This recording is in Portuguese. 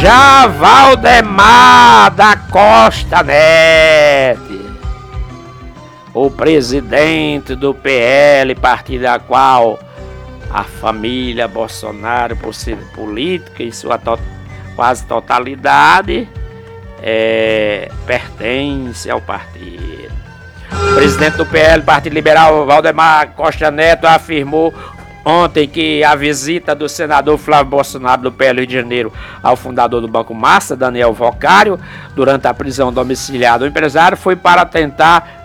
Já Valdemar da Costa Neto, o presidente do PL, partido a qual a família Bolsonaro, por ser política em sua quase totalidade, pertence ao partido. O presidente do PL, Partido Liberal, Valdemar Costa Neto, afirmou ontem que a visita do senador Flávio Bolsonaro do PL Rio de Janeiro ao fundador do Banco Master, Daniel Vocário, durante a prisão domiciliar do empresário, foi para tentar